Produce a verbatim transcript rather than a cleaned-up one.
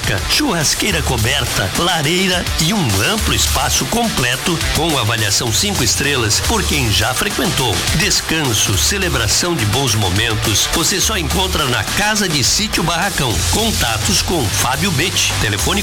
acústica, churrasqueira coberta, lareira e um amplo espaço completo com avaliação cinco estrelas por quem já frequentou. Descanso, celebração de bons momentos, você só encontra na Casa de Sítio Barracão. Contatos com Fábio Betti, telefone